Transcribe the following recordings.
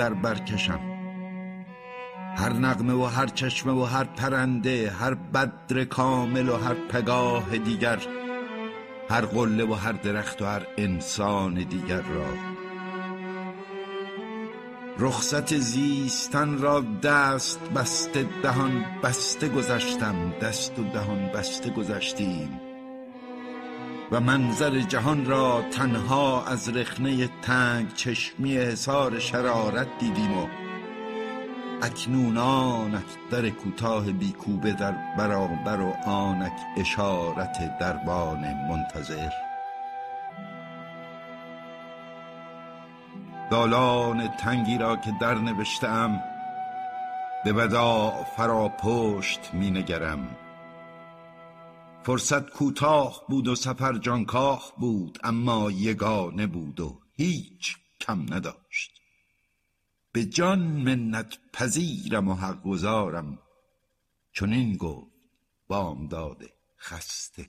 در برکشم. هر نغمه و هر چشمه و هر پرنده، هر بدر کامل و هر پگاه دیگر، هر قله و هر درخت و هر انسان دیگر را. رخصت زیستن را دست بسته دهان بسته گذشتم، دست و دهان بسته گذشتیم و منظر جهان را تنها از رخنه تنگ چشمی حصار شرارت دیدیم و اکنون آنک در کوتاه بیکوبه در برابر و آنک اشارت دربان منتظر. دالان تنگی را که در نوشتم به وداع فرا پشت می نگرم. فرصت کوتاه بود و سفر جانکاه بود، اما یگانه بود و هیچ کم نداشت. به جان منت پذیرم و حق گزارم، چنین گفت بامداد خسته.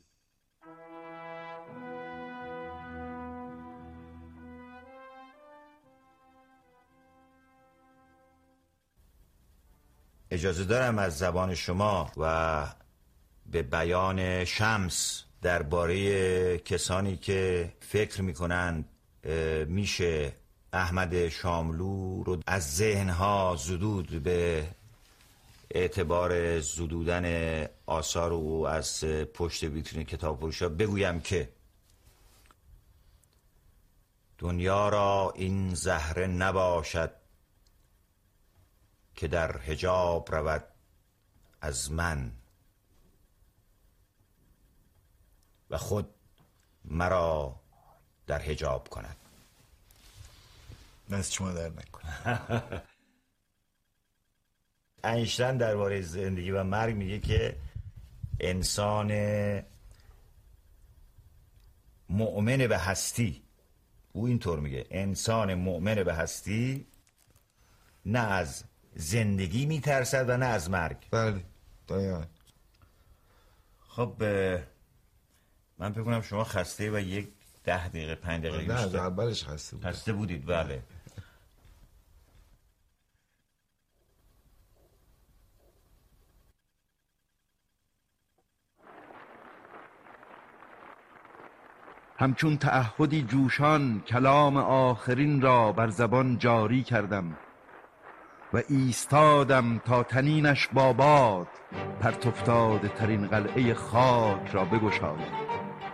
اجازه دارم از زبان شما و به بیان شمس درباره کسانی که فکر میکنند میشه احمد شاملو رو از ذهنها زدود به اعتبار زدودن آثار او از پشت ویترین کتاب فروشا بگویم که دنیا را این زهره نباشد که در حجاب رود از من و خود مرا در حجاب کند. دست شما در نکنه. اینشتین درباره زندگی و مرگ میگه که انسان مؤمن به هستی، او اینطور میگه، انسان مؤمن به هستی نه از زندگی میترسد و نه از مرگ. بله دقیقا. خب من فکر کنم شما خسته و یک 10 دقیقه 5 دقیقه نه از اولش خسته بودید. بله. همچون تعهدی جوشان کلام آخرین را بر زبان جاری کردم و ایستادم تا تنینش با باد پرت افتاده ترین قلعه خاک را بگشایم.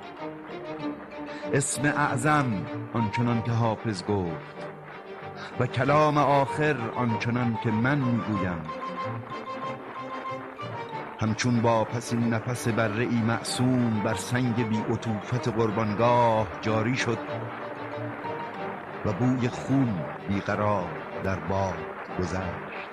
اسم اعظم آنچنان که حافظ گفت و کلام آخر آنچنان که من میگویم، همچون با پسین نفس بره‌ای معصوم بر سنگ بی عطوفت قربانگاه جاری شد و بوی خون بیقرار در باد گذشت.